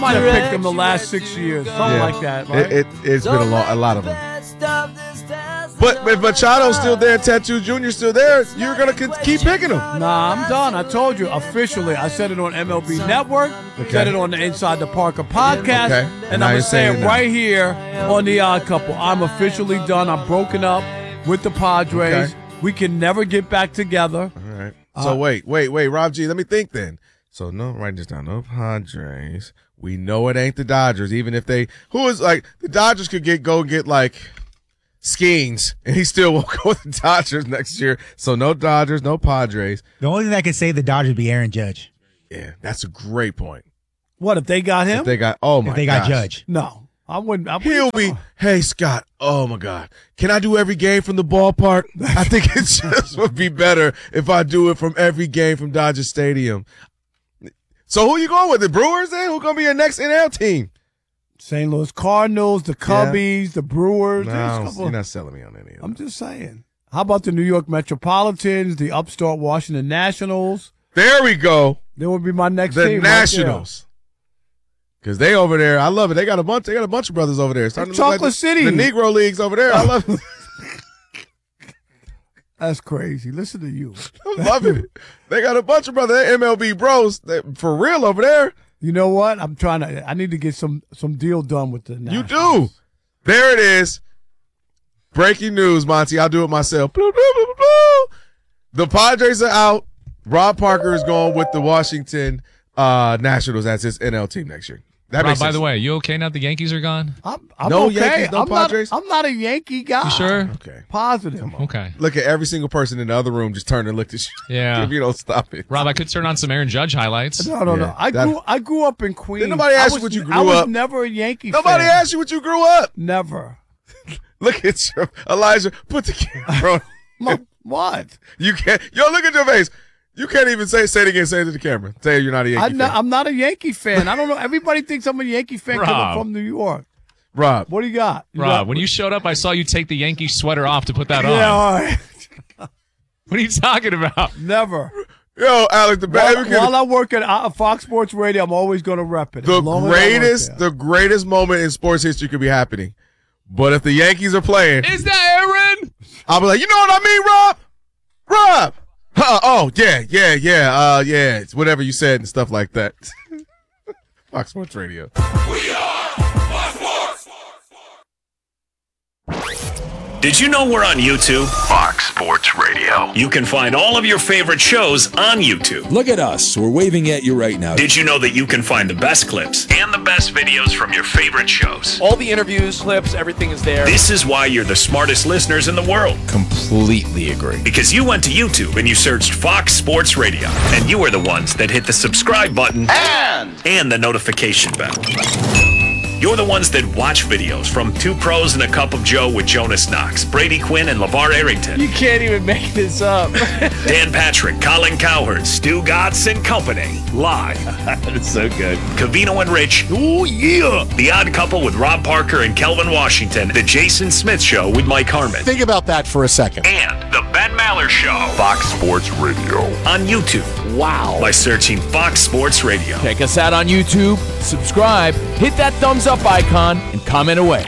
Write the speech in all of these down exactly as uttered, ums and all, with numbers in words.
might have picked them the last six years, something Yeah. like that, right? It, it, it's been a, lot, a lot of them. But if Machado's still there, Tattoo Junior's still there, you're going to keep picking them. Nah, I'm done. I told you officially. I said it on M L B Network, Okay. said it on the Inside the Parker podcast, Okay. and Now I'm you're going to say saying it it now. right here on The Odd Couple. I'm officially done. I'm broken up with the Padres. Okay. We can never get back together. All right. So Uh, wait, wait, wait, Rob G, let me think then. So no, write this down. No Padres. We know it ain't the Dodgers, even if they who is like the Dodgers could get go get like Skeens, and he still won't go with the Dodgers next year. So no Dodgers, no Padres. The only thing that could save the Dodgers would be Aaron Judge. Yeah, that's a great point. What, if they got him? If they got oh my If they got gosh. Judge. no. I wouldn't. I wouldn't He'll be, hey, Scott, oh, my God. Can I do every game from the ballpark? I think it just would be better if I do it from every game from Dodger Stadium. So who you going with? The Brewers then? Who going to be your next N L team? Saint Louis Cardinals, the Cubbies, the Brewers. There's a No, couple- you're not selling me on any of I'm them. just saying. How about the New York Metropolitans, the upstart Washington Nationals? There we go. That would be my next The team. right there. Nationals. Because they over there, I love it. They got a bunch. They got a bunch of brothers over there. Starting to look Chocolate like the, City. the Negro leagues over there. I love it. That's crazy. Listen to you. I'm loving it. They got a bunch of brothers. They're M L B bros. They, for real over there. You know what? I'm trying to. I need to get some some deal done with the. You Nationals. do. There it is. Breaking news, Monty. I'll do it myself. Blue, blue, blue, blue, blue. The Padres are out. Rob Parker is going with the Washington uh, Nationals as his N L team next year. That Rob, makes by sense. the way, you okay now that the Yankees are gone? I'm, I'm No okay. Yankees, no I'm not, Padres? I'm not a Yankee guy. You sure? Okay. Positive. Okay. Look at every single person in the other room just turned and looked at you. Yeah. If you don't stop it. Rob, I could turn on some Aaron Judge highlights. No, no, Yeah, no. I that- grew. I grew up in Queens. Did nobody ask I you was- what you grew I was up? never a Yankee Nobody fan. asked you what you grew up. Never. Look at you. Elijah, put the camera on. Ma- what? You can't. Yo, look at your face. You can't even say say it again. Say it to the camera. Say you're not a Yankee I'm fan. not, I'm not a Yankee fan. I don't know. Everybody thinks I'm a Yankee fan coming Rob. from New York. Rob. What do you got? You Rob, got- when you showed up, I saw you take the Yankee sweater off to put that Yeah, on. all right. What are you talking about? Never. Yo, Alex, the While, baby. while I work at uh, Fox Sports Radio, I'm always going to rep it. The as long as I work greatest, there. the greatest moment in sports history could be happening. But if the Yankees are playing, Is that Aaron? I'll be like, you know what I mean, Rob? Rob. Huh, oh, yeah, yeah, yeah, uh, yeah. It's whatever you said and stuff like that. Fox Sports Radio. We are Fox Sports. Did you know we're on YouTube? Fox Sports Radio. You can find all of your favorite shows on YouTube. Look at us. We're waving at you right now. Did you know that you can find the best clips and the best videos from your favorite shows? All the interviews, clips, everything is there. This is why you're the smartest listeners in the world. Completely agree. Because you went to YouTube and you searched Fox Sports Radio. And you were the ones that hit the subscribe button and, and the notification bell. You're the ones that watch videos from Two Pros and a Cup of Joe with Jonas Knox, Brady Quinn, and LeVar Arrington. You can't even make this up. Dan Patrick, Colin Cowherd, Stu Gatz and Company. Live. That's so good. Cavino and Rich. Oh, yeah. The Odd Couple with Rob Parker and Kelvin Washington. The Jason Smith Show with Mike Harmon. Think about that for a second. And the Ben Maller Show. Fox Sports Radio. On YouTube. Wow. By searching Fox Sports Radio. Check us out on YouTube, subscribe, hit that thumbs up icon, and comment away.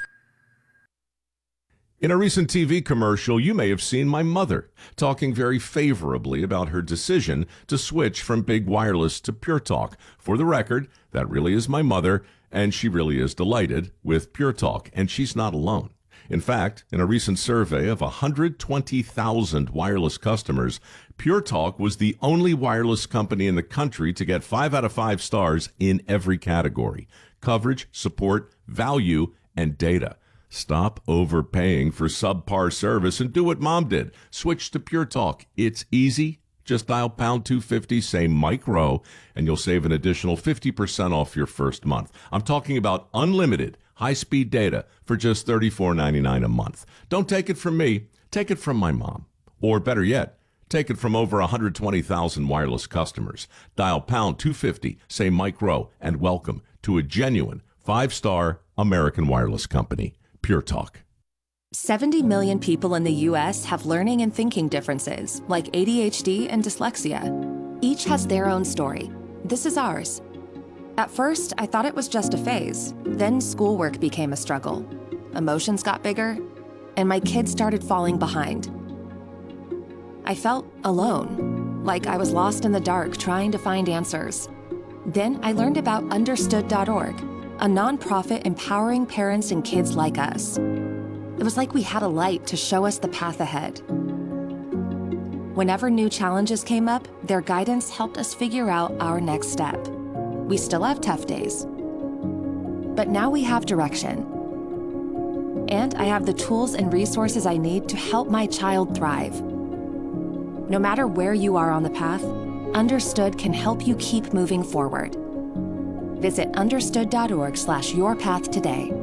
In a recent T V commercial, you may have seen my mother talking very favorably about her decision to switch from Big Wireless to Pure Talk. For the record, that really is my mother, and she really is delighted with Pure Talk, and she's not alone. In fact, in a recent survey of one hundred twenty thousand wireless customers, Pure Talk was the only wireless company in the country to get five out of five stars in every category: coverage, support, value, and data. Stop overpaying for subpar service and do what Mom did. Switch to Pure Talk. It's easy. Just dial pound two fifty, say Mike Rowe, and you'll save an additional fifty percent off your first month. I'm talking about unlimited high-speed data for just thirty-four ninety-nine a month. Don't take it from me. Take it from my mom. Or better yet, take it from over one hundred twenty thousand wireless customers. Dial pound two fifty, say Mike Rowe, and welcome to a genuine five-star American wireless company, Pure Talk. seventy million people in the U S have learning and thinking differences, like A D H D and dyslexia. Each has their own story. This is ours. At first, I thought it was just a phase. Then schoolwork became a struggle. Emotions got bigger, and my kids started falling behind. I felt alone, like I was lost in the dark trying to find answers. Then I learned about understood dot org, a nonprofit empowering parents and kids like us. It was like we had a light to show us the path ahead. Whenever new challenges came up, their guidance helped us figure out our next step. We still have tough days, but now we have direction. And I have the tools and resources I need to help my child thrive. No matter where you are on the path, Understood can help you keep moving forward. Visit understood dot org slash your path today.